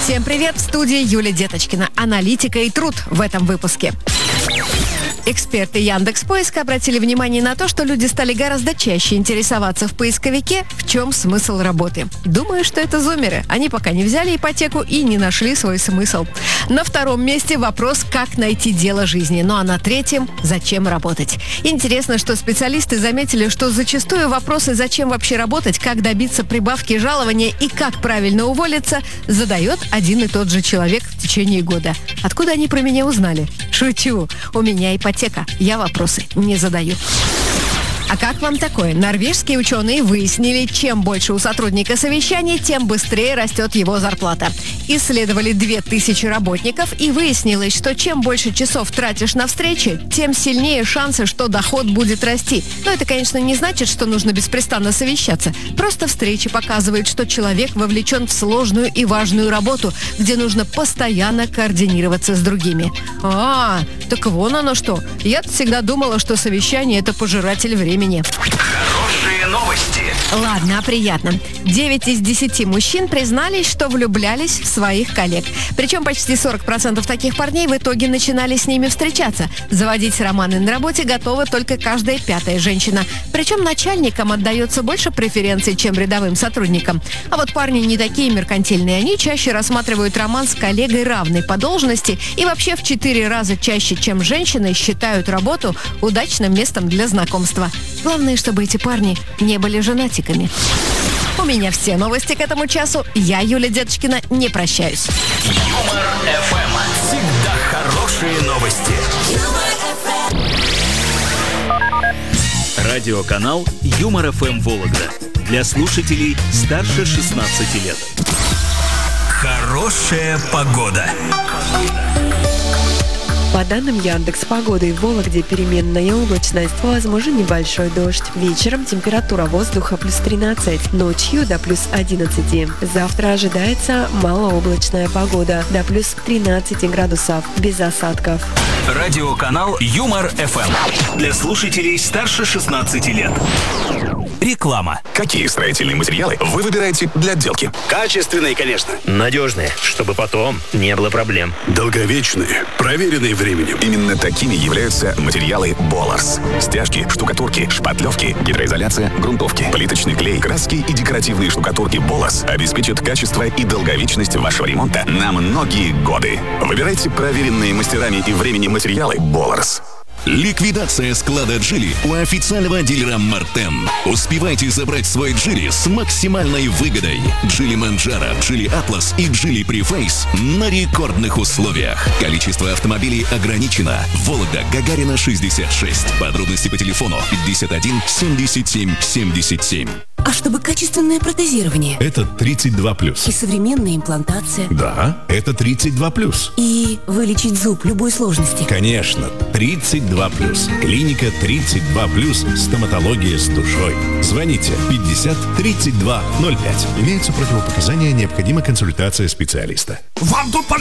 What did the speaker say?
Всем привет! В студии Юлия Деточкина. Аналитика и труд в этом выпуске. Эксперты Яндекс.Поиска обратили внимание на то, что люди стали гораздо чаще интересоваться в поисковике, в чем смысл работы. Думаю, что это зумеры. Они пока не взяли ипотеку и не нашли свой смысл. На втором месте вопрос, как найти дело жизни. Ну а на третьем – зачем работать. Интересно, что специалисты заметили, что зачастую вопросы «зачем вообще работать?», «как добиться прибавки жалования» и «как правильно уволиться» задает один и тот же человек в течение года. Откуда они про меня узнали? Шучу. У меня ипотека. Я вопросы не задаю. А как вам такое? Норвежские ученые выяснили, чем больше у сотрудника совещаний, тем быстрее растет его зарплата. Исследовали 2000 работников и выяснилось, что чем больше часов тратишь на встречи, тем сильнее шансы, что доход будет расти. Но это, конечно, не значит, что нужно беспрестанно совещаться. Просто встречи показывают, что человек вовлечен в сложную и важную работу, где нужно постоянно координироваться с другими. Так вон оно что. Я-то всегда думала, что совещание – это пожиратель времени. Хорошие новости. Ладно, о приятном. 9 из 10 мужчин признались, что влюблялись в своих коллег. Причем почти 40% таких парней в итоге начинали с ними встречаться. Заводить романы на работе готова только каждая пятая женщина. Причем начальникам отдается больше преференций, чем рядовым сотрудникам. А вот парни не такие меркантильные. Они чаще рассматривают роман с коллегой равной по должности и вообще в 4 раза чаще, чем женщины, считают работу удачным местом для знакомства. Главное, чтобы эти парни не были женатиками. У меня все новости к этому часу. Я, Юлия Деточкина, не прощаюсь. Юмор ФМ. Всегда хорошие новости. Радиоканал Юмор ФМ Вологда. Для слушателей старше 16 лет. Хорошая погода. По данным Яндекс.Погоды, в Вологде переменная облачность, возможен небольшой дождь. Вечером температура воздуха плюс 13, ночью до плюс 11. Завтра ожидается малооблачная погода, до плюс 13 градусов, без осадков. Радиоканал Юмор ФМ. Для слушателей старше 16 лет. Реклама. Какие строительные материалы вы выбираете для отделки? Качественные, конечно. Надежные, чтобы потом не было проблем. Долговечные, проверенные временем. Именно такими являются материалы Боларс. Стяжки, штукатурки, шпатлевки, гидроизоляция, грунтовки, плиточный клей, краски и декоративные штукатурки Боларс обеспечат качество и долговечность вашего ремонта на многие годы. Выбирайте проверенные мастерами и временем материалы Боларс. Ликвидация склада Джили у официального дилера Мартен. Успевайте забрать свой Джили с максимальной выгодой. Джили Манджаро, Джили Атлас и Джили Префейс на рекордных условиях. Количество автомобилей ограничено. Вологда, Гагарина, 66. Подробности по телефону 51 77 77. А чтобы качественное протезирование? Это 32+. И современная имплантация? Да, это 32+. И вылечить зуб любой сложности? Конечно, 32+. Клиника 32+. Стоматология с душой. Звоните 50 32 05. Имеются противопоказания, необходима консультация специалиста. Вам тут